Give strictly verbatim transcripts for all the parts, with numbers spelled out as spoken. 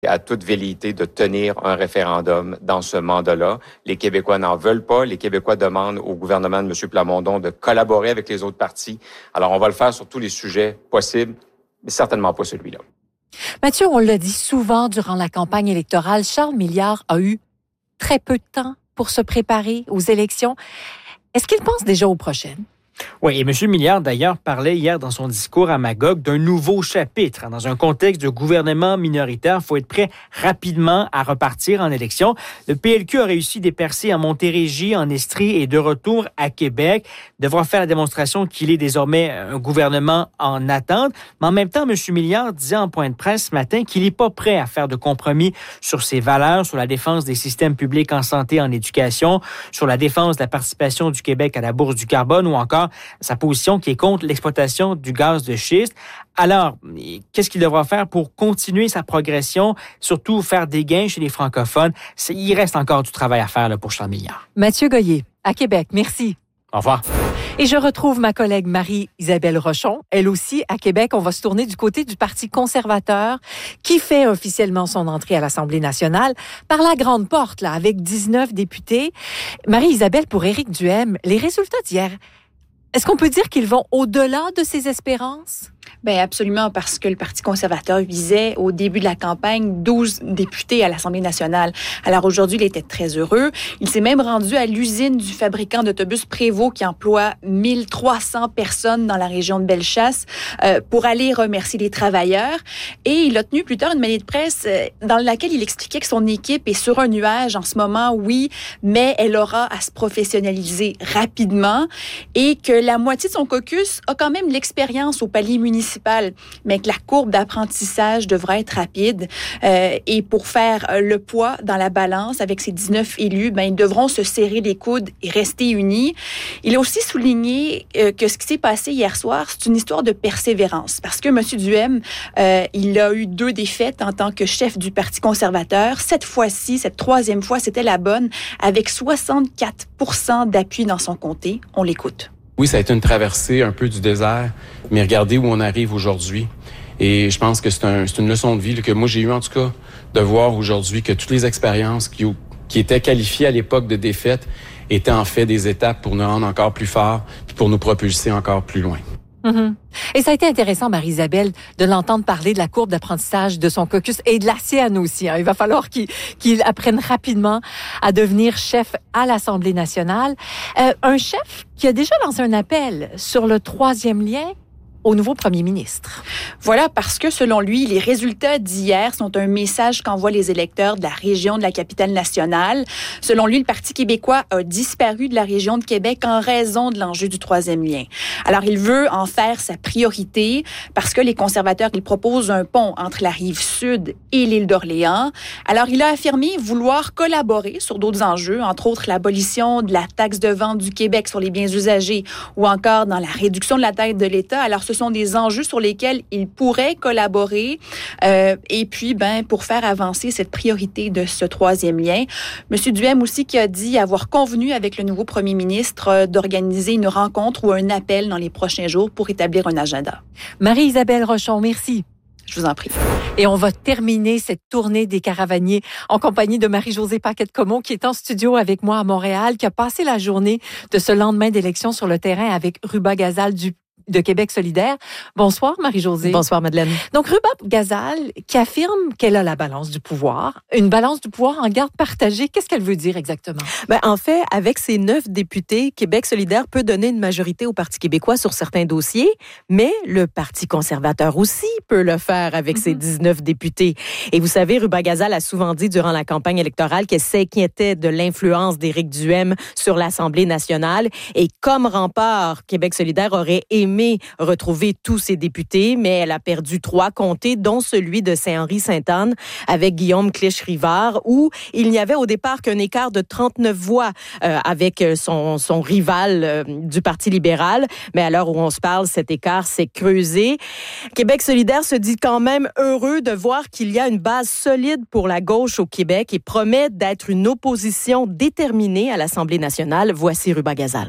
à toute velléité de tenir un référendum dans ce mandat-là. Les Québécois n'en veulent pas. Les Québécois demandent au gouvernement de M. Plamondon de collaborer avec les autres partis. Alors, on va le faire sur tous les sujets possibles, mais certainement pas celui-là. Mathieu, on l'a dit souvent durant la campagne électorale, Charles Milliard a eu très peu de temps pour se préparer aux élections. Est-ce qu'il pense déjà aux prochaines? Oui, et M. Milliard, d'ailleurs, parlait hier dans son discours à Magog d'un nouveau chapitre. Dans un contexte de gouvernement minoritaire, il faut être prêt rapidement à repartir en élection. Le P L Q a réussi des percées en Montérégie, en Estrie et de retour à Québec. Il devra faire la démonstration qu'il est désormais un gouvernement en attente. Mais en même temps, M. Milliard disait en point de presse ce matin qu'il n'est pas prêt à faire de compromis sur ses valeurs, sur la défense des systèmes publics en santé, en éducation, sur la défense de la participation du Québec à la Bourse du carbone ou encore sa position qui est contre l'exploitation du gaz de schiste. Alors, qu'est-ce qu'il devra faire pour continuer sa progression, surtout faire des gains chez les francophones? C'est, il reste encore du travail à faire là, pour Charles Milliard. Mathieu Goyer, à Québec. Merci. Au revoir. Et je retrouve ma collègue Marie-Isabelle Rochon. Elle aussi, à Québec, on va se tourner du côté du Parti conservateur qui fait officiellement son entrée à l'Assemblée nationale par la grande porte, là, avec dix-neuf députés. Marie-Isabelle, pour Éric Duhem, les résultats d'hier, est-ce qu'on peut dire qu'ils vont au-delà de ses espérances? Bien, absolument, parce que le Parti conservateur visait, au début de la campagne, douze députés à l'Assemblée nationale. Alors aujourd'hui, il était très heureux. Il s'est même rendu à l'usine du fabricant d'autobus Prévost qui emploie mille trois cents personnes dans la région de Bellechasse euh, pour aller remercier les travailleurs. Et il a tenu plus tard une manif de presse euh, dans laquelle il expliquait que son équipe est sur un nuage en ce moment, oui, mais elle aura à se professionnaliser rapidement et que la moitié de son caucus a quand même l'expérience au palier municipal, mais que la courbe d'apprentissage devrait être rapide. Euh, et pour faire le poids dans la balance avec ces dix-neuf élus, ben, ils devront se serrer les coudes et rester unis. Il a aussi souligné euh, que ce qui s'est passé hier soir, c'est une histoire de persévérance. Parce que M. Duhem, euh, il a eu deux défaites en tant que chef du Parti conservateur. Cette fois-ci, cette troisième fois, c'était la bonne, avec soixante-quatre pour cent d'appui dans son comté. On l'écoute. Oui, ça a été une traversée un peu du désert, mais regardez où on arrive aujourd'hui. Et je pense que c'est, un, c'est une leçon de vie là, que moi j'ai eu en tout cas, de voir aujourd'hui que toutes les expériences qui, qui étaient qualifiées à l'époque de défaite étaient en fait des étapes pour nous rendre encore plus forts puis pour nous propulser encore plus loin. Mm-hmm. Et ça a été intéressant, Marie-Isabelle, de l'entendre parler de la courbe d'apprentissage de son caucus et de la sienne aussi. Hein. Il va falloir qu'il, qu'il apprenne rapidement à devenir chef à l'Assemblée nationale. Euh, un chef qui a déjà lancé un appel sur le troisième lien au nouveau premier ministre. Voilà, parce que selon lui, les résultats d'hier sont un message qu'envoient les électeurs de la région de la capitale nationale. Selon lui, le Parti québécois a disparu de la région de Québec en raison de l'enjeu du troisième lien. Alors, il veut en faire sa priorité parce que les conservateurs, ils proposent un pont entre la rive sud et l'île d'Orléans. Alors, il a affirmé vouloir collaborer sur d'autres enjeux, entre autres l'abolition de la taxe de vente du Québec sur les biens usagés ou encore dans la réduction de la dette de l'État. Alors, ce sont des enjeux sur lesquels il pourrait collaborer euh, et puis, ben, pour faire avancer cette priorité de ce troisième lien. M. Duhem aussi qui a dit avoir convenu avec le nouveau premier ministre euh, d'organiser une rencontre ou un appel dans les prochains jours pour établir un agenda. Marie-Isabelle Rochon, merci. Je vous en prie. Et on va terminer cette tournée des caravaniers en compagnie de Marie-Josée Paquette-Comont qui est en studio avec moi à Montréal, qui a passé la journée de ce lendemain d'élection sur le terrain avec Ruba Gazal du de Québec solidaire. Bonsoir, Marie-Josée. Bonsoir, Madeleine. Donc, Ruba Gazal, qui affirme qu'elle a la balance du pouvoir, une balance du pouvoir en garde partagée, qu'est-ce qu'elle veut dire exactement? Ben, en fait, avec ses neuf députés, Québec solidaire peut donner une majorité au Parti québécois sur certains dossiers, mais le Parti conservateur aussi peut le faire avec mm-hmm. ses dix-neuf députés. Et vous savez, Ruba Gazal a souvent dit durant la campagne électorale qu'elle s'inquiétait de l'influence d'Éric Duhem sur l'Assemblée nationale. Et comme rempart, Québec solidaire aurait aimé retrouver tous ses députés, mais elle a perdu trois comtés, dont celui de Saint-Henri-Sainte-Anne avec Guillaume Clich-Rivard, où il n'y avait au départ qu'un écart de trente-neuf voix euh, avec son, son rival euh, du Parti libéral. Mais à l'heure où on se parle, cet écart s'est creusé. Québec solidaire se dit quand même heureux de voir qu'il y a une base solide pour la gauche au Québec et promet d'être une opposition déterminée à l'Assemblée nationale. Voici Ruba Gazal.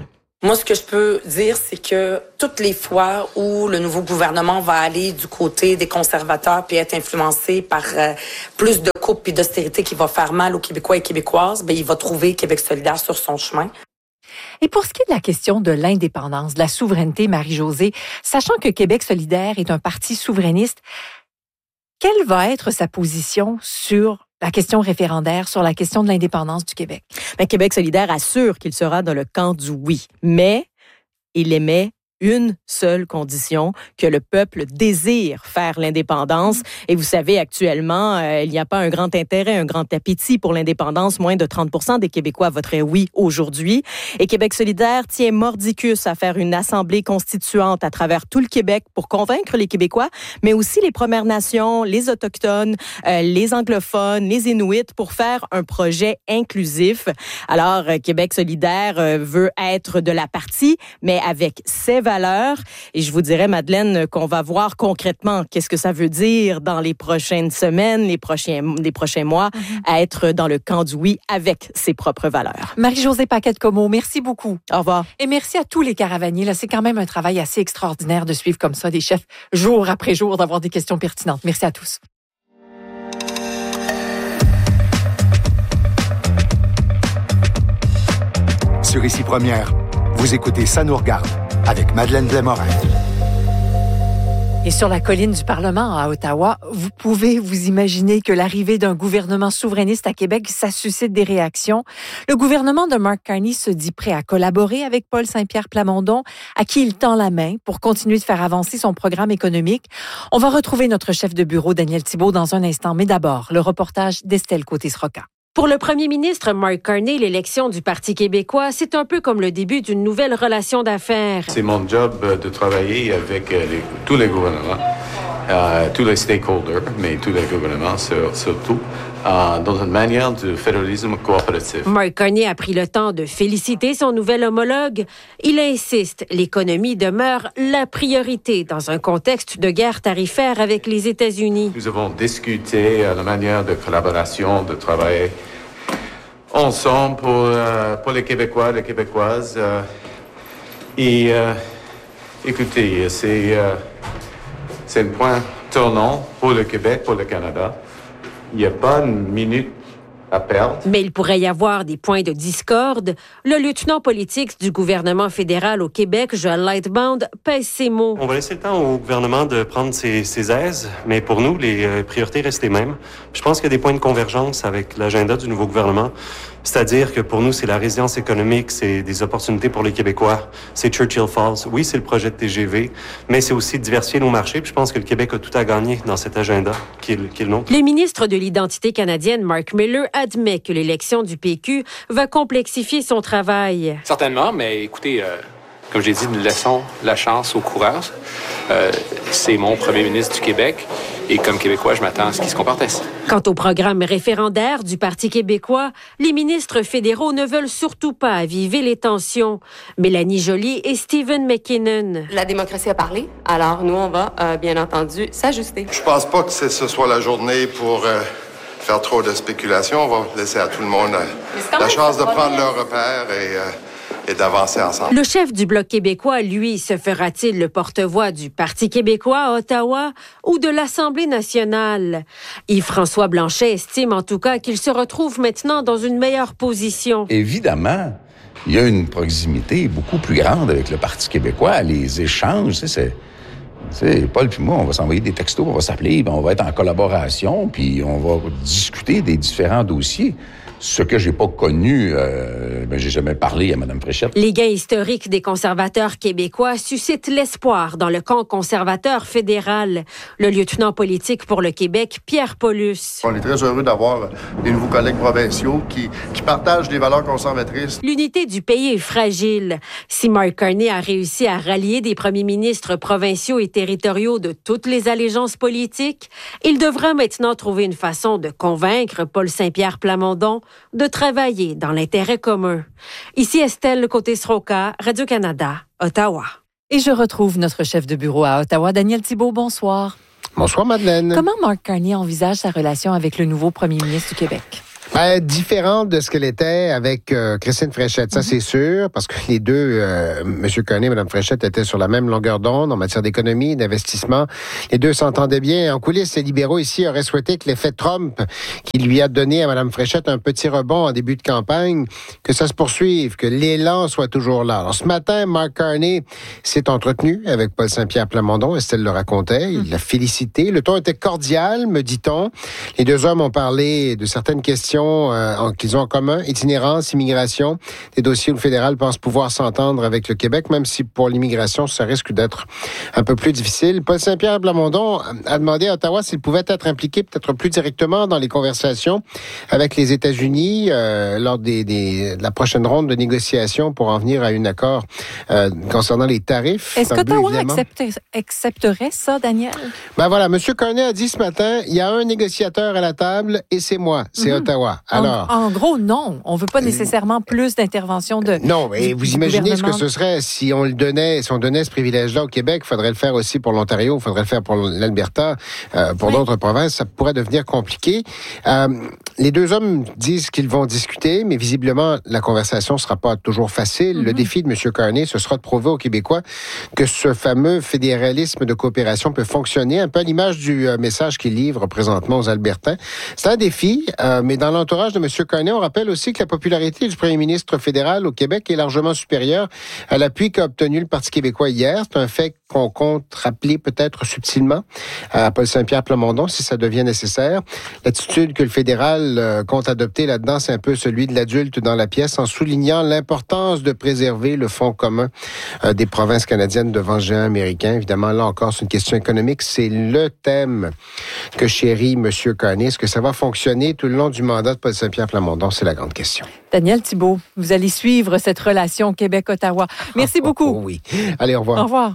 Moi, ce que je peux dire, c'est que toutes les fois où le nouveau gouvernement va aller du côté des conservateurs puis être influencé par euh, plus de coupes et d'austérité qui va faire mal aux Québécois et Québécoises, ben il va trouver Québec solidaire sur son chemin. Et pour ce qui est de la question de l'indépendance, de la souveraineté, Marie-Josée, sachant que Québec solidaire est un parti souverainiste, quelle va être sa position sur la question référendaire, sur la question de l'indépendance du Québec? Bien, Québec solidaire assure qu'il sera dans le camp du oui, mais il émet une seule condition, que le peuple désire faire l'indépendance. Et vous savez, actuellement, euh, il n'y a pas un grand intérêt, un grand appétit pour l'indépendance. Moins de trente pour cent des Québécois voteraient oui aujourd'hui. Et Québec solidaire tient mordicus à faire une assemblée constituante à travers tout le Québec pour convaincre les Québécois, mais aussi les Premières Nations, les Autochtones, euh, les anglophones, les Inuits, pour faire un projet inclusif. Alors, euh, Québec solidaire euh, veut être de la partie, mais avec ses valeurs. Et je vous dirais, Madeleine, qu'on va voir concrètement qu'est-ce que ça veut dire dans les prochaines semaines, les prochains, les prochains mois, mm-hmm. à être dans le camp du oui avec ses propres valeurs. Marie-Josée Paquette-Comeau, merci beaucoup. Au revoir. Et merci à tous les caravaniers. Là, c'est quand même un travail assez extraordinaire de suivre comme ça des chefs jour après jour, d'avoir des questions pertinentes. Merci à tous. Sur Ici Première, vous écoutez Ça nous regarde avec Madeleine Blais-Morin. Et sur la colline du Parlement à Ottawa, vous pouvez vous imaginer que l'arrivée d'un gouvernement souverainiste à Québec, ça suscite des réactions. Le gouvernement de Mark Carney se dit prêt à collaborer avec Paul Saint-Pierre Plamondon, à qui il tend la main pour continuer de faire avancer son programme économique. On va retrouver notre chef de bureau, Daniel Thibault, dans un instant. Mais d'abord, le reportage d'Estelle Côté-Sroca. Pour le premier ministre Mark Carney, l'élection du Parti québécois, c'est un peu comme le début d'une nouvelle relation d'affaires. C'est mon job de travailler avec les, tous les gouvernements, euh, tous les stakeholders, mais tous les gouvernements sur, surtout, euh, dans une manière de fédéralisme coopératif. Mark Carney a pris le temps de féliciter son nouvel homologue. Il insiste, l'économie demeure la priorité dans un contexte de guerre tarifaire avec les États-Unis. Nous avons discuté euh, la manière de collaboration, de travailler ensemble pour, euh, pour les Québécois, les Québécoises. Euh, et euh, écoutez, c'est, euh, c'est un point tournant pour le Québec, pour le Canada. Il n'y a pas une minute à perdre. Mais il pourrait y avoir des points de discorde. Le lieutenant politique du gouvernement fédéral au Québec, Joël Lightbound, pèse ses mots. On va laisser le temps au gouvernement de prendre ses, ses aises, mais pour nous, les euh, priorités restent les mêmes. Je pense qu'il y a des points de convergence avec l'agenda du nouveau gouvernement. C'est-à-dire que pour nous, c'est la résilience économique, c'est des opportunités pour les Québécois, c'est Churchill Falls. Oui, c'est le projet de T G V, mais c'est aussi diversifier nos marchés. Puis je pense que le Québec a tout à gagner dans cet agenda qui est, qui est le nôtre. Le ministre de l'Identité canadienne, Mark Miller, admet que l'élection du P Q va complexifier son travail. Certainement, mais écoutez, euh, comme j'ai dit, nous laissons la chance aux coureurs. Euh, c'est mon premier ministre du Québec. Et comme Québécois, je m'attends à ce qu'il se comporte ainsi. Quant au programme référendaire du Parti québécois, les ministres fédéraux ne veulent surtout pas aviver les tensions. Mélanie Joly et Stephen McKinnon. La démocratie a parlé, alors nous, on va euh, bien entendu s'ajuster. Je pense pas que ce soit la journée pour euh, faire trop de spéculation. On va laisser à tout le monde euh, la chance de prendre leurs repères et... Euh, et d'avancer ensemble. Le chef du Bloc québécois, lui, se fera-t-il le porte-voix du Parti québécois à Ottawa ou de l'Assemblée nationale? Yves-François Blanchet estime en tout cas qu'il se retrouve maintenant dans une meilleure position. Évidemment, il y a une proximité beaucoup plus grande avec le Parti québécois. Les échanges, c'est... c'est... C'est Paul puis moi, on va s'envoyer des textos, on va s'appeler, on va être en collaboration, puis on va discuter des différents dossiers. Ce que j'ai pas connu, euh, ben j'ai jamais parlé à Mme Fréchette. Les gains historiques des conservateurs québécois suscitent l'espoir dans le camp conservateur fédéral. Le lieutenant politique pour le Québec, Pierre Paulus. On est très heureux d'avoir des nouveaux collègues provinciaux qui, qui partagent des valeurs conservatrices. L'unité du pays est fragile. Si Mark Carney a réussi à rallier des premiers ministres provinciaux et territoriaux de toutes les allégeances politiques, il devra maintenant trouver une façon de convaincre Paul Saint-Pierre Plamondon de travailler dans l'intérêt commun. Ici Estelle Côté-Sroca, Radio-Canada, Ottawa. Et je retrouve notre chef de bureau à Ottawa, Daniel Thibault. Bonsoir. Bonsoir, Madeleine. Comment Mark Carney envisage sa relation avec le nouveau premier ministre du Québec? Ben, différente de ce qu'elle était avec euh, Christine Fréchette, ça mm-hmm. c'est sûr, parce que les deux, euh, M. Carney et Mme Fréchette, étaient sur la même longueur d'onde en matière d'économie, d'investissement. Les deux s'entendaient bien. En coulisses, les libéraux ici auraient souhaité que l'effet Trump, qui lui a donné à Mme Fréchette un petit rebond en début de campagne, que ça se poursuive, que l'élan soit toujours là. Alors ce matin, Mark Carney s'est entretenu avec Paul Saint-Pierre Plamondon, Estelle le racontait, il l'a félicité. Le ton était cordial, me dit-on. Les deux hommes ont parlé de certaines questions Euh, qu'ils ont en commun, itinérance, immigration, des dossiers où le fédéral pense pouvoir s'entendre avec le Québec, même si pour l'immigration, ça risque d'être un peu plus difficile. Paul Saint-Pierre Plamondon a demandé à Ottawa s'il pouvait être impliqué peut-être plus directement dans les conversations avec les États-Unis euh, lors des, des, de la prochaine ronde de négociations pour en venir à un accord euh, concernant les tarifs. Est-ce qu'Ottawa accepterait ça, Daniel? Ben voilà, M. Carney a dit ce matin, il y a un négociateur à la table et c'est moi, c'est mm-hmm. Ottawa. Alors, en, en gros, non. On ne veut pas nécessairement plus d'intervention de. Non, mais vous imaginez ce que ce serait si on le donnait, si on donnait ce privilège-là au Québec, il faudrait le faire aussi pour l'Ontario, il faudrait le faire pour l'Alberta, euh, pour oui. d'autres provinces, ça pourrait devenir compliqué. Euh, les deux hommes disent qu'ils vont discuter, mais visiblement, la conversation ne sera pas toujours facile. Mm-hmm. Le défi de M. Carney, ce sera de prouver aux Québécois que ce fameux fédéralisme de coopération peut fonctionner, un peu à l'image du euh, message qu'il livre présentement aux Albertains. C'est un défi, euh, mais dans l'entourage de M. Carney, on rappelle aussi que la popularité du premier ministre fédéral au Québec est largement supérieure à l'appui qu'a obtenu le Parti québécois hier. C'est un fait qu'on compte rappeler peut-être subtilement à Paul Saint-Pierre Plamondon si ça devient nécessaire. L'attitude que le fédéral euh, compte adopter là-dedans, c'est un peu celui de l'adulte dans la pièce, en soulignant l'importance de préserver le fonds commun euh, des provinces canadiennes devant le géant américain. Évidemment, là encore, c'est une question économique. C'est le thème que chérit M. Carney. Est-ce que ça va fonctionner tout le long du mandat de Paul Saint-Pierre Plamondon? C'est la grande question. Daniel Thibault, vous allez suivre cette relation Québec-Ottawa. Merci oh, beaucoup. Oh, oh, oui. Allez, au revoir. Au revoir.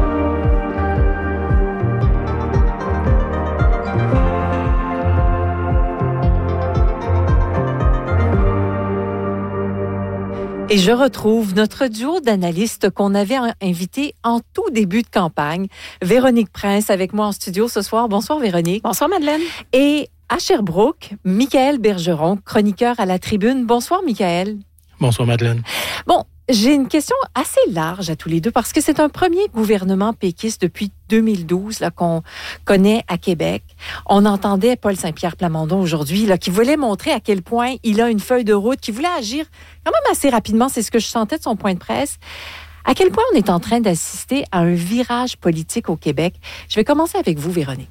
Et je retrouve notre duo d'analystes qu'on avait invité en tout début de campagne. Véronique Prince avec moi en studio ce soir. Bonsoir Véronique. Bonsoir Madeleine. Et à Sherbrooke, Michaël Bergeron, chroniqueur à la Tribune. Bonsoir Michaël. Bonsoir Madeleine. Bon, j'ai une question assez large à tous les deux parce que c'est un premier gouvernement péquiste depuis deux mille douze là, qu'on connaît à Québec. On entendait Paul Saint-Pierre Plamondon aujourd'hui là, qui voulait montrer à quel point il a une feuille de route, qui voulait agir quand même assez rapidement. C'est ce que je sentais de son point de presse. À quel point on est en train d'assister à un virage politique au Québec? Je vais commencer avec vous, Véronique.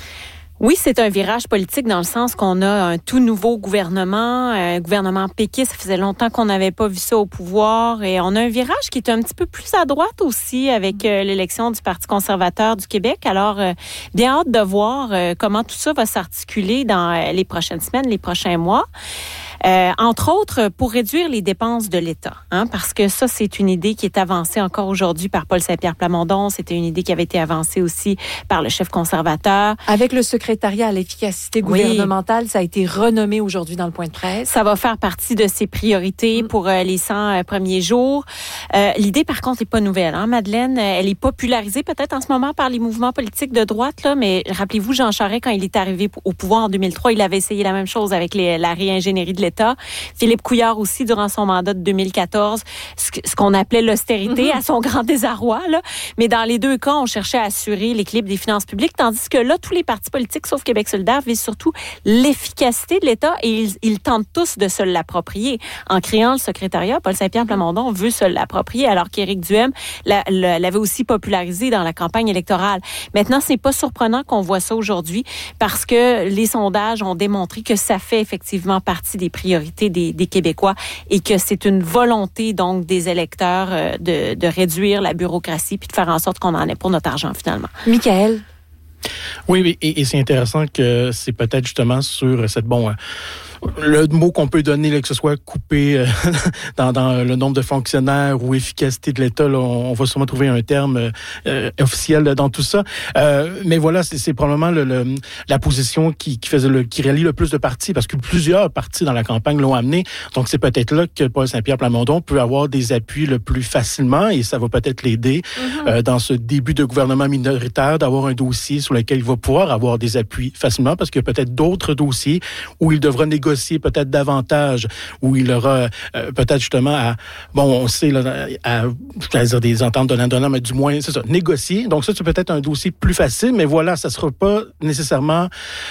Oui, c'est un virage politique dans le sens qu'on a un tout nouveau gouvernement, un gouvernement péquiste. Ça faisait longtemps qu'on n'avait pas vu ça au pouvoir. Et on a un virage qui est un petit peu plus à droite aussi avec euh, l'élection du Parti conservateur du Québec. Alors, euh, bien hâte de voir euh, comment tout ça va s'articuler dans euh, les prochaines semaines, les prochains mois. Euh, entre autres, pour réduire les dépenses de l'État, hein, parce que ça, c'est une idée qui est avancée encore aujourd'hui par Paul Saint-Pierre Plamondon. C'était une idée qui avait été avancée aussi par le chef conservateur. Avec le secrétariat à l'efficacité gouvernementale, oui. Ça a été renommé aujourd'hui dans le point de presse. Ça va faire partie de ses priorités mmh. pour euh, les cent premiers jours. Euh, l'idée, par contre, n'est pas nouvelle. Hein, Madeleine, elle est popularisée peut-être en ce moment par les mouvements politiques de droite, là, mais rappelez-vous, Jean Charest, quand il est arrivé au pouvoir en deux mille trois, il avait essayé la même chose avec les, la réingénierie de l'État. Philippe Couillard aussi, durant son mandat de deux mille quatorze, ce qu'on appelait l'austérité, mm-hmm. à son grand désarroi. Là. Mais dans les deux cas, on cherchait à assurer l'équilibre des finances publiques, tandis que là, tous les partis politiques, sauf Québec solidaire, visent surtout l'efficacité de l'État et ils, ils tentent tous de se l'approprier. En créant le secrétariat, Paul Saint-Pierre Plamondon veut se l'approprier, alors qu'Éric Duhem la, la, l'avait aussi popularisé dans la campagne électorale. Maintenant, c'est pas surprenant qu'on voit ça aujourd'hui parce que les sondages ont démontré que ça fait effectivement partie des priorités des, des Québécois et que c'est une volonté donc des électeurs euh, de, de réduire la bureaucratie puis de faire en sorte qu'on en ait pour notre argent finalement. Michaël. Oui, oui, et, et c'est intéressant que c'est peut-être justement sur cette bon. Euh, le mot qu'on peut donner, là, que ce soit coupé euh, dans, dans le nombre de fonctionnaires ou efficacité de l'État, là, on, on va sûrement trouver un terme euh, officiel dans tout ça. Euh, mais voilà, c'est, c'est probablement le, le, la position qui, qui faisait le, qui rallie le plus de partis, parce que plusieurs partis dans la campagne l'ont amené. Donc c'est peut-être là que Paul Saint-Pierre Plamondon peut avoir des appuis le plus facilement, et ça va peut-être l'aider mm-hmm. euh, dans ce début de gouvernement minoritaire d'avoir un dossier sur lequel il va pouvoir avoir des appuis facilement, parce qu'il y a peut-être d'autres dossiers où il devra négocier négocier peut-être davantage, où il aura euh, peut-être justement à, bon, on sait, là, à, à dire des ententes donnant-donnant, mais du moins, c'est ça, négocier. Donc ça, c'est peut-être un dossier plus facile, mais voilà, ça sera pas nécessairement,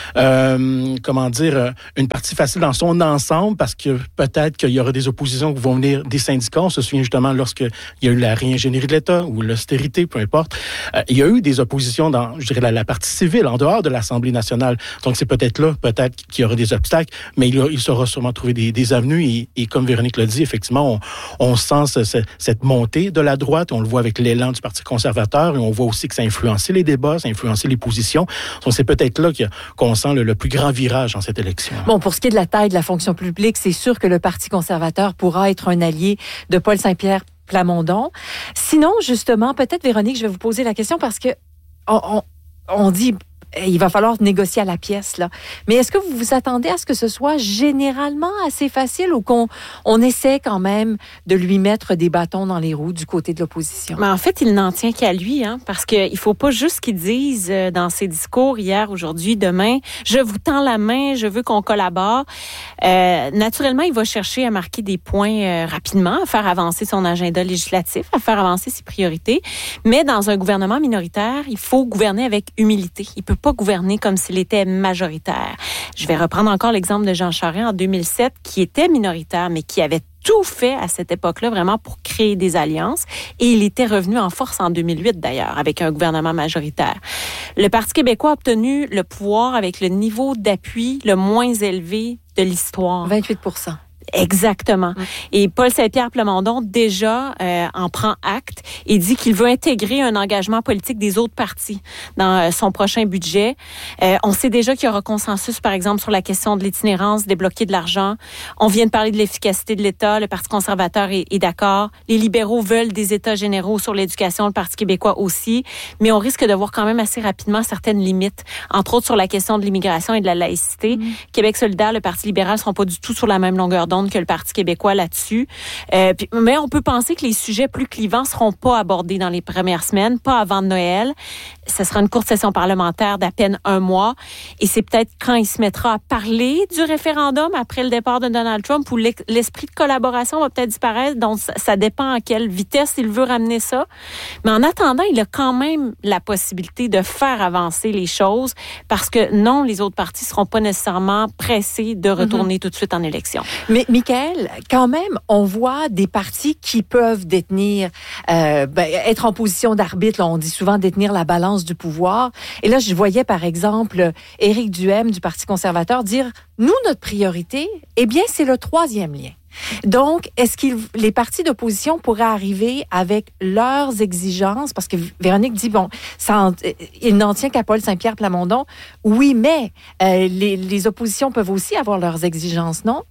euh, comment dire, une partie facile dans son ensemble, parce que peut-être qu'il y aura des oppositions qui vont venir des syndicats. On se souvient justement lorsqu'il y a eu la réingénierie de l'État ou l'austérité, peu importe. Euh, il y a eu des oppositions dans, je dirais, la, la partie civile, en dehors de l'Assemblée nationale. Donc c'est peut-être là, peut-être qu'il y aura des obstacles, mais il, il saura sûrement trouver des, des avenues. Et, et comme Véronique l'a dit, effectivement, on, on sent ce, ce, cette montée de la droite. On le voit avec l'élan du Parti conservateur et on voit aussi que ça a influencé les débats, ça a influencé les positions. Donc c'est peut-être là qu'on sent le, le plus grand virage dans cette élection. Bon, pour ce qui est de la taille de la fonction publique, c'est sûr que le Parti conservateur pourra être un allié de Paul Saint-Pierre Plamondon. Sinon, justement, peut-être, Véronique, je vais vous poser la question parce que on, on, on dit il va falloir négocier à la pièce, là. Mais est-ce que vous vous attendez à ce que ce soit généralement assez facile ou qu'on on essaie quand même de lui mettre des bâtons dans les roues du côté de l'opposition? Mais en fait, il n'en tient qu'à lui, hein, parce qu'il ne faut pas juste qu'il dise dans ses discours hier, aujourd'hui, demain, je vous tends la main, je veux qu'on collabore. Euh, naturellement, il va chercher à marquer des points euh, rapidement, à faire avancer son agenda législatif, à faire avancer ses priorités. Mais dans un gouvernement minoritaire, il faut gouverner avec humilité. Il peut pas gouverner comme s'il était majoritaire. Je vais reprendre encore l'exemple de Jean Charest en deux mille sept, qui était minoritaire, mais qui avait tout fait à cette époque-là vraiment pour créer des alliances. Et il était revenu en force en deux mille huit, d'ailleurs, avec un gouvernement majoritaire. Le Parti québécois a obtenu le pouvoir avec le niveau d'appui le moins élevé de l'histoire. vingt-huit pour cent. Exactement. Mmh. Et Paul Saint-Pierre Plamondon, déjà, euh, en prend acte et dit qu'il veut intégrer un engagement politique des autres partis dans euh, son prochain budget. Euh, on sait déjà qu'il y aura consensus, par exemple, sur la question de l'itinérance, débloquer de l'argent. On vient de parler de l'efficacité de l'État. Le Parti conservateur est, est d'accord. Les libéraux veulent des États généraux sur l'éducation, le Parti québécois aussi. Mais on risque de voir quand même assez rapidement certaines limites, entre autres sur la question de l'immigration et de la laïcité. Mmh. Québec solidaire, le Parti libéral ne seront pas du tout sur la même longueur d'onde que le Parti québécois là-dessus. Euh, puis, mais on peut penser que les sujets plus clivants seront pas abordés dans les premières semaines, pas avant Noël. Ce sera une courte session parlementaire d'à peine un mois. Et c'est peut-être quand il se mettra à parler du référendum après le départ de Donald Trump où l'esprit de collaboration va peut-être disparaître. Donc, ça dépend à quelle vitesse il veut ramener ça. Mais en attendant, il a quand même la possibilité de faire avancer les choses parce que non, les autres partis seront pas nécessairement pressés de retourner mm-hmm. tout de suite en élection. Mais Michaël, quand même, on voit des partis qui peuvent détenir, euh, ben, être en position d'arbitre. Là, on dit souvent détenir la balance du pouvoir. Et là, je voyais par exemple Éric Duhaime du Parti conservateur dire « Nous, notre priorité, eh bien, c'est le troisième lien. » Donc, est-ce que les partis d'opposition pourraient arriver avec leurs exigences? Parce que Véronique dit, bon, ça en, il n'en tient qu'à Paul Saint-Pierre Plamondon. Oui, mais euh, les, les oppositions peuvent aussi avoir leurs exigences, non?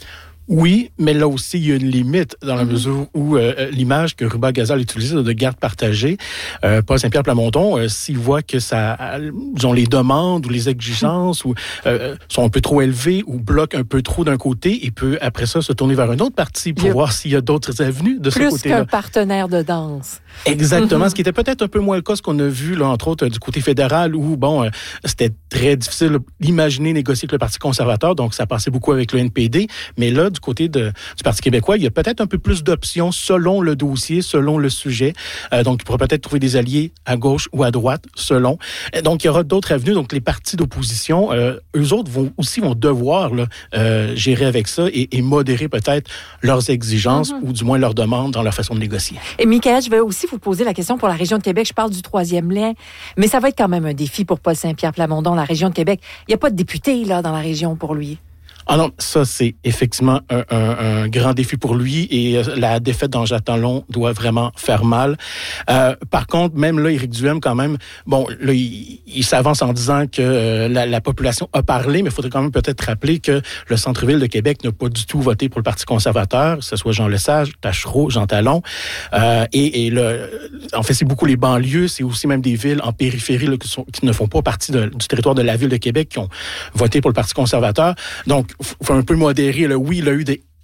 Oui, mais là aussi, il y a une limite dans la mesure où euh, l'image que Ruba Gazal utilisait de garde partagée, euh, Paul Saint-Pierre Plamondon, euh, s'il voit que ça, disons, les demandes ou les exigences ou, euh, sont un peu trop élevées ou bloquent un peu trop d'un côté, il peut après ça se tourner vers un autre parti pour voir s'il y a d'autres avenues de ce côté-là. Plus qu'un partenaire de danse. Exactement, ce qui était peut-être un peu moins le cas, ce qu'on a vu, là, entre autres, du côté fédéral, où, bon, euh, c'était très difficile d'imaginer négocier avec le Parti conservateur, donc ça passait beaucoup avec le N P D, mais là, du côté de, du Parti québécois, il y a peut-être un peu plus d'options selon le dossier, selon le sujet, euh, donc il pourra peut-être trouver des alliés à gauche ou à droite, selon. Donc, il y aura d'autres avenues, donc les partis d'opposition, euh, eux autres vont aussi vont devoir là, euh, gérer avec ça et, et modérer peut-être leurs exigences mm-hmm. ou du moins leurs demandes dans leur façon de négocier. Et Michaël, je vais aussi vous poser la question pour la région de Québec. Je parle du troisième lien, mais ça va être quand même un défi pour Paul Saint-Pierre Plamondon, la région de Québec. Il n'y a pas de député là dans la région pour lui. Ah non, ça, c'est effectivement un, un, un grand défi pour lui et la défaite d'Jean Talon doit vraiment faire mal. Euh, par contre, même là, Éric Duhaime, quand même, bon, là, il, il s'avance en disant que euh, la, la population a parlé, mais il faudrait quand même peut-être rappeler que le centre-ville de Québec n'a pas du tout voté pour le Parti conservateur, que ce soit Jean Lesage, Tachereau, Jean Talon. Euh, et, et le, en fait, c'est beaucoup les banlieues, c'est aussi même des villes en périphérie là, qui, sont, qui ne font pas partie de, du territoire de la ville de Québec qui ont voté pour le Parti conservateur. Donc, faut un peu modérer. Là. Oui, il a eu des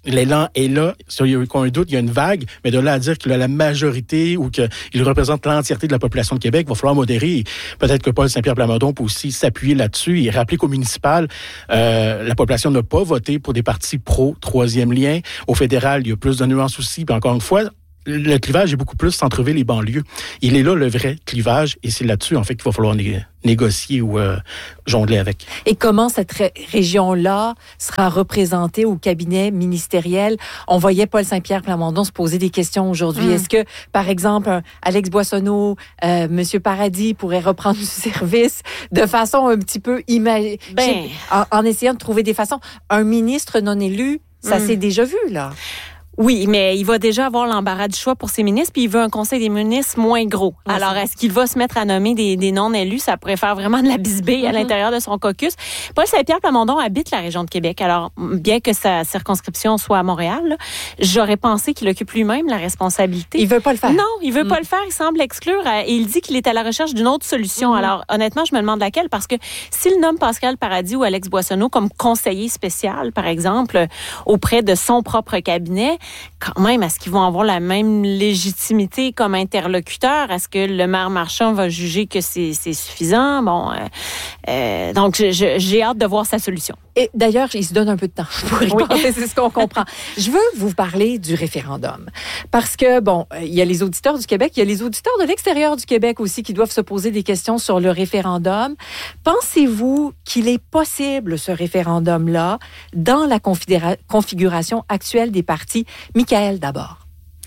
l'élan est là. Il y a un doute, il y a une vague, mais de là à dire qu'il a la majorité ou qu'il représente l'entièreté de la population de Québec, il va falloir modérer. Peut-être que Paul Saint-Pierre Plamondon peut aussi s'appuyer là-dessus et rappeler qu'au municipal, euh, la population n'a pas voté pour des partis pro-troisième lien. Au fédéral, il y a plus de nuances aussi. Puis encore une fois, le clivage est beaucoup plus centre-ville et banlieue. Il est là le vrai clivage et c'est là-dessus, en fait, qu'il va falloir né- négocier ou euh, jongler avec. Et comment cette ré- région-là sera représentée au cabinet ministériel? On voyait Paul Saint-Pierre Plamondon se poser des questions aujourd'hui. Mm. Est-ce que, par exemple, un Alex Boissonneau, euh, Monsieur Paradis pourrait reprendre du service de façon un petit peu imagée, ben. en, en essayant de trouver des façons? Un ministre non élu, ça mm. s'est déjà vu, là. Oui, mais il va déjà avoir l'embarras du choix pour ses ministres, puis il veut un conseil des ministres moins gros. Oui, alors, est-ce qu'il va se mettre à nommer des, des non-élus? Ça pourrait faire vraiment de la bisbille mm-hmm. à l'intérieur de son caucus. Paul Saint-Pierre Plamondon habite la région de Québec. Alors, bien que sa circonscription soit à Montréal, là, j'aurais pensé qu'il occupe lui-même la responsabilité. Il veut pas le faire. Non, il veut mm. pas le faire. Il semble exclure. Et il dit qu'il est à la recherche d'une autre solution. Mm-hmm. Alors, honnêtement, je me demande laquelle, parce que s'il nomme Pascal Paradis ou Alex Boissonneau comme conseiller spécial, par exemple, auprès de son propre cabinet, quand même, est-ce qu'ils vont avoir la même légitimité comme interlocuteur? Est-ce que le maire Marchand va juger que c'est, c'est suffisant? Bon, euh, euh, donc, je, je, j'ai hâte de voir sa solution. Et d'ailleurs, il se donne un peu de temps pour y oui. penser, c'est ce qu'on comprend. Je veux vous parler du référendum. Parce que, bon, il y a les auditeurs du Québec, il y a les auditeurs de l'extérieur du Québec aussi qui doivent se poser des questions sur le référendum. Pensez-vous qu'il est possible, ce référendum-là, dans la configura- configuration actuelle des partis? Michaël, d'abord.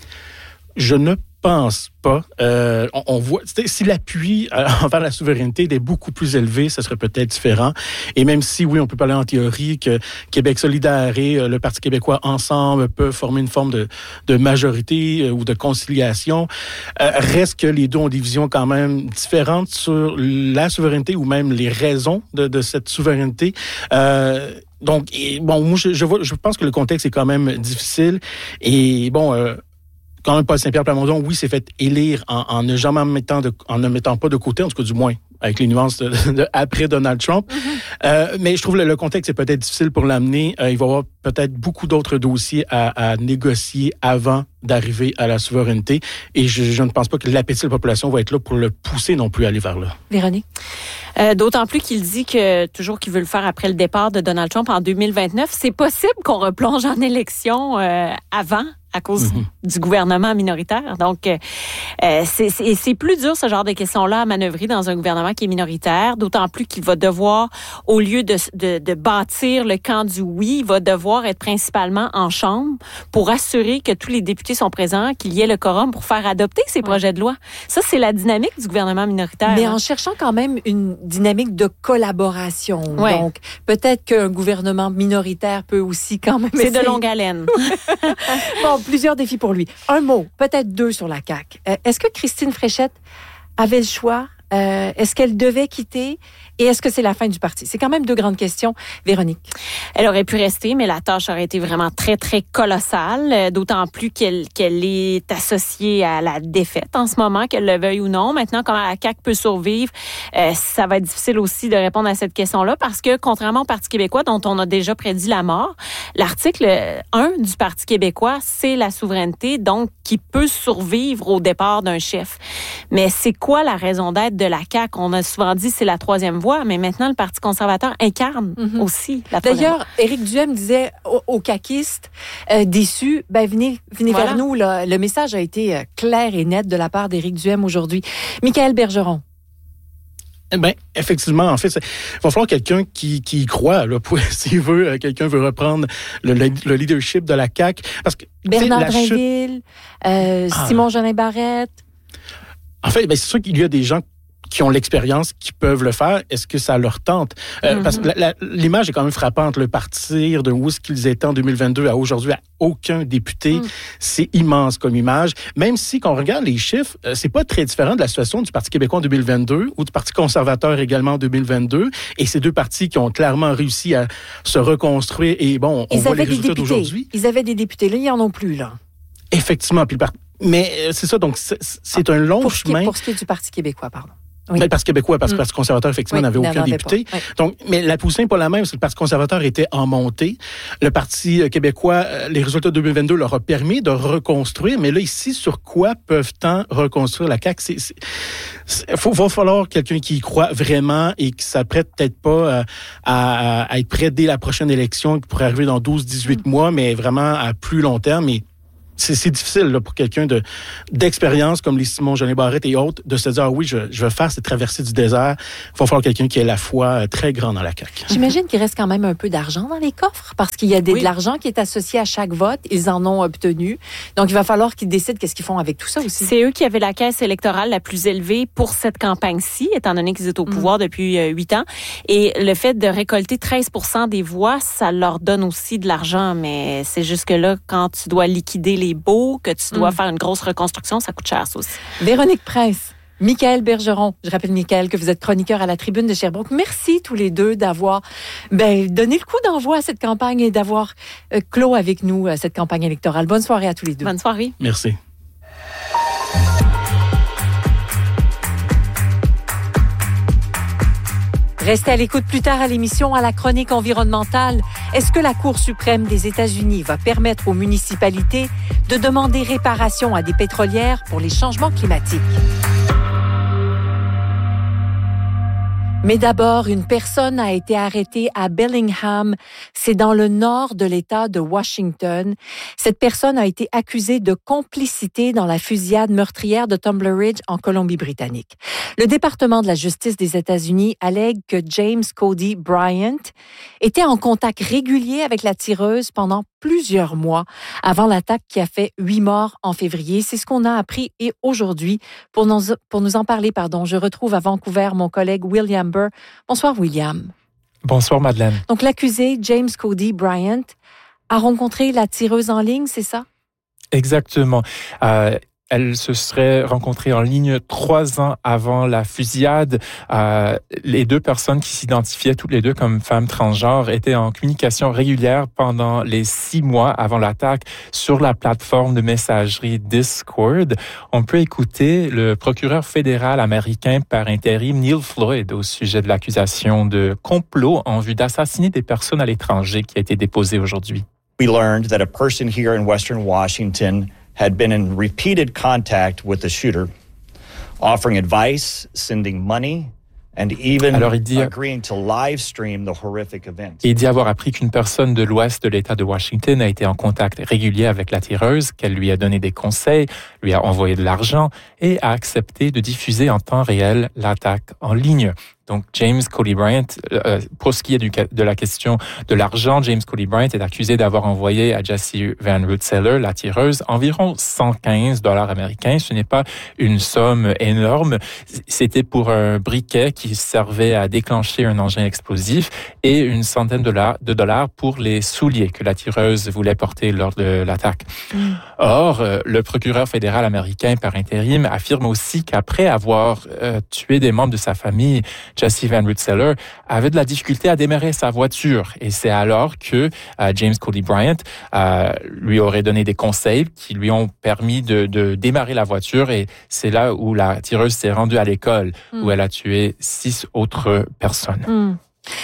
Je ne pense pas. Euh, on, on voit, si l'appui euh, envers la souveraineté était beaucoup plus élevé, ce serait peut-être différent. Et même si, oui, on peut parler en théorie que Québec solidaire et euh, le Parti québécois ensemble peuvent former une forme de, de majorité euh, ou de conciliation, euh, reste que les deux ont des visions quand même différentes sur la souveraineté ou même les raisons de, de cette souveraineté. Euh, donc, et, bon, moi, je, je, vois, je pense que le contexte est quand même difficile. Et bon... Euh, Quand même, Paul Saint-Pierre Plamondon, oui, s'est fait élire en, en ne jamais mettant de, en ne mettant pas de côté, en tout cas du moins, avec les nuances de, de après Donald Trump. Mm-hmm. Euh, mais je trouve que le, le contexte est peut-être difficile pour l'amener. Euh, il va y avoir peut-être beaucoup d'autres dossiers à, à négocier avant d'arriver à la souveraineté. Et je, je ne pense pas que l'appétit de la population va être là pour le pousser non plus à aller vers là. Véronique? Euh, d'autant plus qu'il dit que toujours qu'il veut le faire après le départ de Donald Trump en deux mille vingt-neuf. C'est possible qu'on replonge en élection euh, avant à cause mm-hmm. du gouvernement minoritaire. Donc, euh, c'est, c'est, c'est plus dur, ce genre de questions-là, à manœuvrer dans un gouvernement qui est minoritaire, d'autant plus qu'il va devoir, au lieu de, de, de bâtir le camp du oui, il va devoir être principalement en chambre pour assurer que tous les députés sont présents, qu'il y ait le quorum pour faire adopter ces ouais. projets de loi. Ça, c'est la dynamique du gouvernement minoritaire. Mais hein. en cherchant quand même une dynamique de collaboration. Ouais. Donc, peut-être qu'un gouvernement minoritaire peut aussi quand même C'est essayer. de longue haleine. Bon, plusieurs défis pour lui. Un mot, peut-être deux sur la C A Q. Euh, est-ce que Christine Fréchette avait le choix? Euh, est-ce qu'elle devait quitter? Et est-ce que c'est la fin du parti? C'est quand même deux grandes questions. Véronique? Elle aurait pu rester, mais la tâche aurait été vraiment très, très colossale, d'autant plus qu'elle, qu'elle est associée à la défaite en ce moment, qu'elle le veuille ou non. Maintenant, comment la C A Q peut survivre, euh, ça va être difficile aussi de répondre à cette question-là parce que, contrairement au Parti québécois, dont on a déjà prédit la mort, l'article un du Parti québécois, c'est la souveraineté, donc qui peut survivre au départ d'un chef. Mais c'est quoi la raison d'être de la C A Q? On a souvent dit c'est la troisième voie, mais maintenant, le Parti conservateur incarne mm-hmm. aussi la troisième D'ailleurs, voie. Éric Duhem disait aux, aux caquistes euh, déçus, ben venez, venez voilà. vers nous. Là. Le message a été euh, clair et net de la part d'Éric Duhem aujourd'hui. Michaël Bergeron. Eh bien, effectivement, en fait, il va falloir quelqu'un qui, qui y croit, là, pour, s'il veut, quelqu'un veut reprendre le, le, le leadership de la C A Q. Parce que, Bernard Drinville, euh, ah. Simon Jolin Barrette. En fait, ben, c'est sûr qu'il y a des gens qui ont l'expérience, qui peuvent le faire. Est-ce que ça leur tente? Euh, mm-hmm. Parce que la, la, l'image est quand même frappante. Le partir de où est-ce qu'ils étaient en deux mille vingt-deux à aujourd'hui, à aucun député, mm. c'est immense comme image. Même si, quand on regarde les chiffres, euh, c'est pas très différent de la situation du Parti québécois en deux mille vingt-deux ou du Parti conservateur également en deux mille vingt-deux. Et ces deux partis qui ont clairement réussi à se reconstruire. Et bon, on ils voit les des résultats députés. d'aujourd'hui. Ils avaient des députés. Là, ils en ont plus, là. Effectivement. Puis le par... Mais c'est ça, donc c'est, c'est un long pour chemin. Qui, pour ce qui est du Parti québécois, pardon. Oui. Ben, le Parti québécois, parce que le Parti conservateur, effectivement, oui, n'avait aucun député. Oui. Donc, mais la position n'est pas la même, parce que le Parti conservateur était en montée. Le Parti québécois, les résultats de deux mille vingt-deux leur ont permis de reconstruire, mais là, ici, sur quoi peuvent-ils reconstruire la C A Q? Il va falloir quelqu'un qui y croit vraiment et qui s'apprête peut-être pas à, à être prêt dès la prochaine élection, qui pourrait arriver dans douze à dix-huit mm. mois, mais vraiment à plus long terme. Et C'est, c'est difficile là, pour quelqu'un de, d'expérience comme les Simon Jolin Barrette et autres de se dire ah oui, je, je veux faire cette traversée du désert. Il va falloir quelqu'un qui ait la foi très grande dans la C A Q. J'imagine qu'il reste quand même un peu d'argent dans les coffres parce qu'il y a des, oui. de l'argent qui est associé à chaque vote. Ils en ont obtenu. Donc, il va falloir qu'ils décident qu'est-ce qu'ils font avec tout ça aussi. C'est eux qui avaient la caisse électorale la plus élevée pour cette campagne-ci, étant donné qu'ils étaient au pouvoir mmh. depuis huit ans. Et le fait de récolter treize pour cent des voix, ça leur donne aussi de l'argent. Mais c'est juste que là, quand tu dois liquider les beaux, que tu dois mmh. faire une grosse reconstruction, ça coûte cher, ça aussi. Véronique Prince, Michaël Bergeron. Je rappelle, Michaël, que vous êtes chroniqueur à la Tribune de Sherbrooke. Merci tous les deux d'avoir ben, donné le coup d'envoi à cette campagne et d'avoir euh, clos avec nous euh, cette campagne électorale. Bonne soirée à tous les deux. Bonne soirée. Merci. Restez à l'écoute plus tard à l'émission à la chronique environnementale. Est-ce que la Cour suprême des États-Unis va permettre aux municipalités de demander réparation à des pétrolières pour les changements climatiques? Mais d'abord, une personne a été arrêtée à Bellingham. C'est dans le nord de l'État de Washington. Cette personne a été accusée de complicité dans la fusillade meurtrière de Tumbler Ridge en Colombie-Britannique. Le département de la justice des États-Unis allègue que James Cody Bryant était en contact régulier avec la tireuse pendant plusieurs mois avant l'attaque qui a fait huit morts en février. C'est ce qu'on a appris et aujourd'hui, pour nous, pour nous en parler, pardon, je retrouve à Vancouver mon collègue William Burr. Bonsoir, William. Bonsoir, Madeleine. Donc, l'accusé, James Cody Bryant, a rencontré la tireuse en ligne, c'est ça? Exactement. Euh, Elle se serait rencontrée en ligne trois ans avant la fusillade. Euh, les deux personnes qui s'identifiaient toutes les deux comme femmes transgenres étaient en communication régulière pendant les six mois avant l'attaque sur la plateforme de messagerie Discord. On peut écouter le procureur fédéral américain par intérim Neil Floyd au sujet de l'accusation de complot en vue d'assassiner des personnes à l'étranger qui a été déposée aujourd'hui. We learned that a person here in Western Washington had been in repeated contact with the shooter, offering advice, sending money, and even Alors, il dit, agreeing to live stream the horrific event. Il dit avoir appris qu'une personne de l'ouest de l'État de Washington a été en contact régulier avec la tireuse, qu'elle lui a donné des conseils, lui a envoyé de l'argent et a accepté de diffuser en temps réel l'attaque en ligne. Donc, James Cody Bryant, euh, pour ce qui est du, de la question de l'argent, James Cody Bryant est accusé d'avoir envoyé à Jessie Van Rensselaer, la tireuse, environ cent quinze dollars américains. Ce n'est pas une somme énorme. C'était pour un briquet qui servait à déclencher un engin explosif et une centaine de dollars, de dollars pour les souliers que la tireuse voulait porter lors de l'attaque. Mm. Or, euh, le procureur fédéral américain par intérim affirme aussi qu'après avoir euh, tué des membres de sa famille, Jessie Van Rensselaer avait de la difficulté à démarrer sa voiture. Et c'est alors que euh, James Cody Bryant euh, lui aurait donné des conseils qui lui ont permis de, de démarrer la voiture. Et c'est là où la tireuse s'est rendue à l'école, mm. où elle a tué six autres personnes. Mm.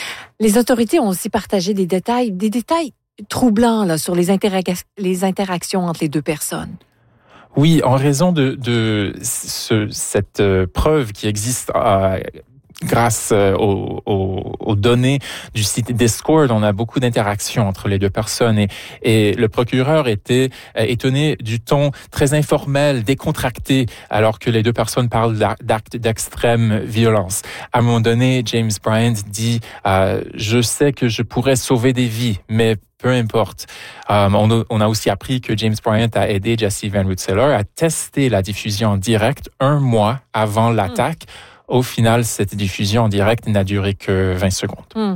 Les autorités ont aussi partagé des détails, des détails troublants là, sur les, interac- les interactions entre les deux personnes. Oui, en raison de, de ce, cette euh, preuve qui existe euh, grâce aux, aux, aux données du site Discord, on a beaucoup d'interactions entre les deux personnes et, et le procureur était étonné du ton très informel, décontracté, alors que les deux personnes parlent d'actes d'extrême violence. À un moment donné, James Bryant dit euh, « Je sais que je pourrais sauver des vies, mais peu importe. Um, on, a, on a aussi appris que James Bryant a aidé Jessie Van Rensselaer à tester la diffusion en direct un mois avant l'attaque. Mm. Au final, cette diffusion en direct n'a duré que vingt secondes. Mm.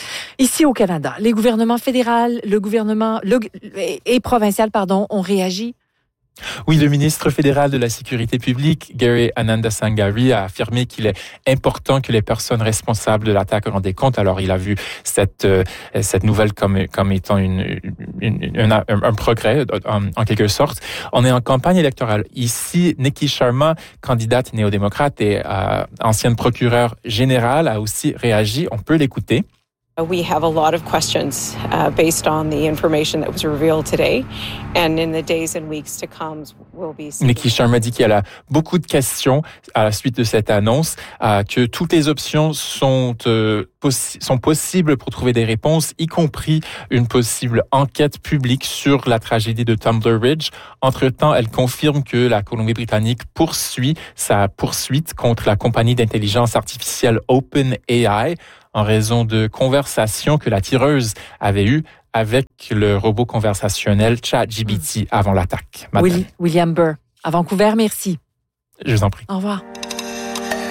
Ici au Canada, les gouvernements fédéral, le gouvernement le, et provincial, pardon, ont réagi. Oui, le ministre fédéral de la Sécurité publique, Gary Anandasangari, a affirmé qu'il est important que les personnes responsables de l'attaque rendent des comptes. Alors, il a vu cette euh, cette nouvelle comme comme étant une, une, une un, un progrès en, en quelque sorte. On est en campagne électorale ici. Nikki Sharma, candidate néo-démocrate et euh, ancienne procureure générale, a aussi réagi. On peut l'écouter. We have a lot of questions uh, based on the information that was revealed today, and in the days and weeks to come, we'll be. Nikki Sharma dit qu'il y a beaucoup de questions à la suite de cette annonce, euh, que toutes les options sont euh, possi- sont possibles pour trouver des réponses, y compris une possible enquête publique sur la tragédie de Tumbler Ridge. Entre-temps, elle confirme que la Colombie-Britannique poursuit sa poursuite contre la compagnie d'intelligence artificielle OpenAI en raison de conversations que la tireuse avait eues avec le robot conversationnel ChatGPT avant l'attaque. William Burr, à Vancouver, merci. Je vous en prie. Au revoir.